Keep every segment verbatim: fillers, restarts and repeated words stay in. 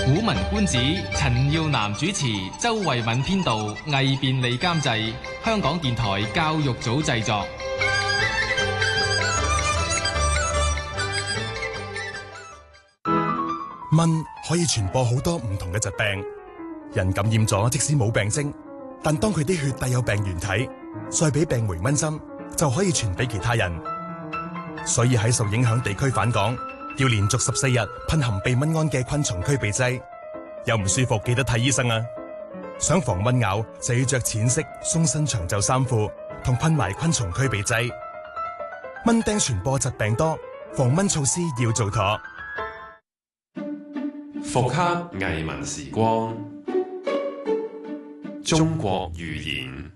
古文觀止，陳耀南主持，周慧敏編導，魏便利監製，香港電台教育組製作。 蚊可以傳播好多唔同嘅疾病，人感染咗即使冇病徵，但當佢啲血帶有病原體，再俾病媒蚊針，就可以傳俾其他人。所以喺受影響地區返港，要連續十四日噴含避蚊胺嘅昆蟲驅避劑。有唔舒服記得睇醫生啊！想防蚊咬就要着淺色鬆身長袖衫褲，同噴埋昆蟲驅避劑。蚊叮傳播疾病多，防蚊措施要做妥。 復刻藝文時光，中國寓言。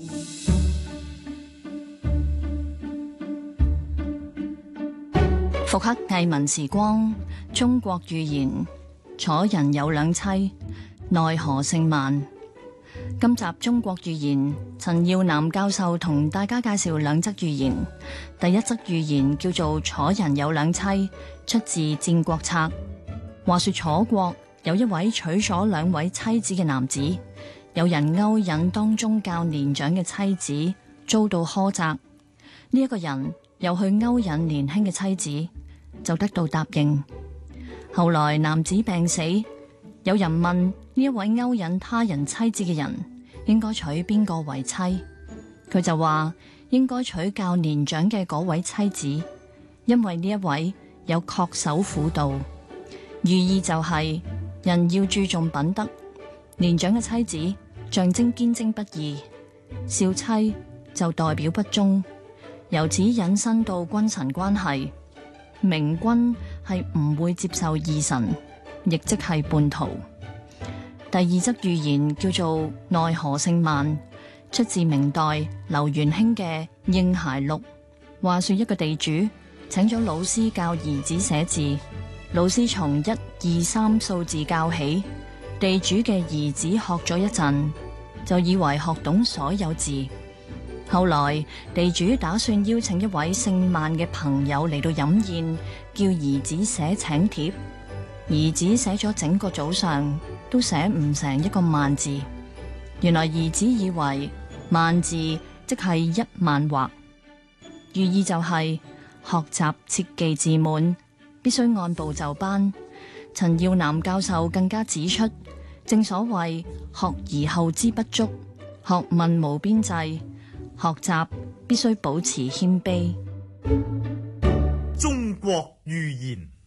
復刻藝文時光，中國寓言。楚人有兩妻，奈何姓萬。今集中國寓言，陳耀南教授同大家介紹兩則寓言。第一則寓言叫做《楚人有兩妻》，出自《戰國策》。話說楚國有一位娶咗兩位妻子嘅男子，有人勾引當中較年長嘅妻子，遭到苛責。呢、這、一個人又去勾引年輕嘅妻子，就得到答應。後來男子病死，有人問呢一位勾引他人妻子嘅人應該娶邊個為妻，佢就話應該娶較年長嘅嗰位妻子，因為呢一位有恪守婦道。寓意就係、是、人要注重品德，年長嘅妻子象徵堅貞不移，少妻就代表不忠，由此引申到君臣關係。明君係唔會接受二臣，亦即係叛徒。第二則寓言叫做《奈何姓萬》，出自明代劉元興嘅《應諧錄》。話說一個地主請咗老師教兒子寫字，老師從一二三數字教起，地主嘅兒子學咗一陣，就以為學懂所有字。後來地主打算邀請一位姓萬嘅朋友嚟到飲宴，叫兒子寫請帖。兒子寫咗整個早上都寫唔成一個萬字。原來兒子以為萬字即係一萬畫，寓意就係、是、學習切忌自滿，必須按部就班。陳耀南教授更加指出，正所謂學而後知不足，學問無邊際，學習必須保持謙卑。 中國寓言。